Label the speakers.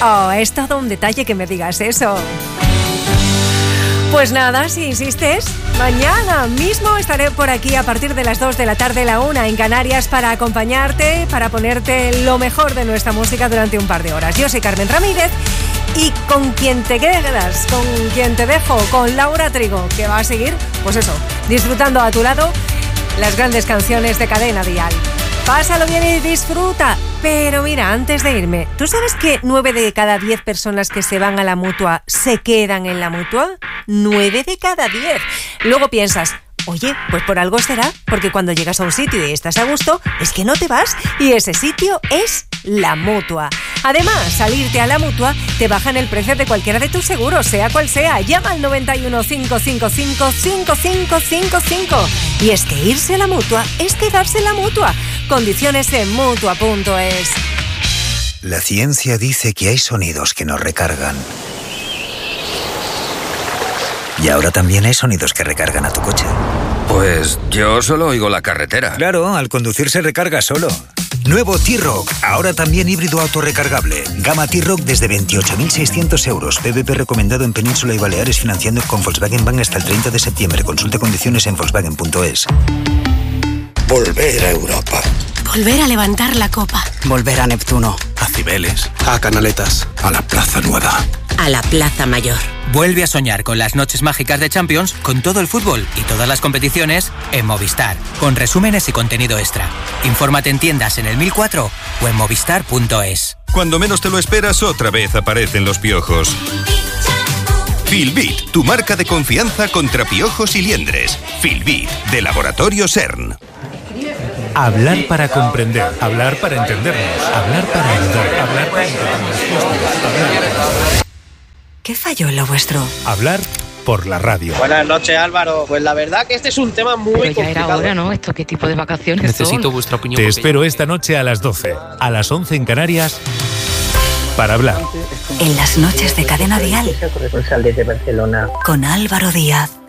Speaker 1: Oh, es todo un detalle que me digas eso. Pues nada, si insistes, mañana mismo estaré por aquí a partir de las 2 de la tarde, la 1 en Canarias, para acompañarte, para ponerte lo mejor de nuestra música durante un par de horas. Yo soy Carmen Ramírez y con quien te quedas, con quien te dejo, con Laura Trigo, que va a seguir, pues eso, disfrutando a tu lado las grandes canciones de Cadena Dial. Pásalo bien y disfruta. Pero mira, antes de irme, ¿tú sabes que 9 de cada 10 personas que se van a la Mutua se quedan en la Mutua? 9 de cada 10. Luego piensas, oye, pues por algo será, porque cuando llegas a un sitio y estás a gusto, es que no te vas y ese sitio es la Mutua. Además, salirte a la Mutua te bajan el precio de cualquiera de tus seguros, sea cual sea. Llama al 91 555 5555. Y es que irse a la Mutua es quedarse en la Mutua. Condiciones en Mutua.es.
Speaker 2: La ciencia dice que hay sonidos que nos recargan. Y ahora también hay sonidos que recargan a tu coche.
Speaker 3: Pues yo solo oigo la carretera.
Speaker 2: Claro, al conducir se recarga solo. Nuevo T-Roc, ahora también híbrido autorrecargable. Gama T-Roc desde 28.600 euros. PVP recomendado en Península y Baleares, financiando con Volkswagen Bank hasta el 30 de septiembre. Consulte condiciones en Volkswagen.es.
Speaker 4: Volver a Europa.
Speaker 5: Volver a levantar la copa.
Speaker 6: Volver a Neptuno.
Speaker 4: A Cibeles. A Canaletas. A la Plaza Nueva.
Speaker 5: A la Plaza Mayor.
Speaker 7: Vuelve a soñar con las noches mágicas de Champions, con todo el fútbol y todas las competiciones en Movistar, con resúmenes y contenido extra. Infórmate en tiendas en el 1004 o en movistar.es.
Speaker 8: Cuando menos te lo esperas, otra vez aparecen los piojos. Filbit, tu marca de confianza contra piojos y liendres. Filbit, de Laboratorio CERN.
Speaker 9: Hablar para comprender, hablar para entendernos, hablar para ayudar, hablar para entendernos.
Speaker 5: ¿Qué falló en lo vuestro?
Speaker 9: Hablar por la radio.
Speaker 10: Buenas noches, Álvaro. Pues la verdad que este es un tema muy complicado.
Speaker 11: Ya era hora, ¿no? ¿Esto qué tipo de vacaciones
Speaker 9: Necesito
Speaker 11: son?
Speaker 9: vuestra opinión. Te espero esta noche a las 12, a las 11 en Canarias, para hablar.
Speaker 5: En las noches de Cadena Dial.
Speaker 10: Corresponsal desde Barcelona.
Speaker 5: Con Álvaro Díaz.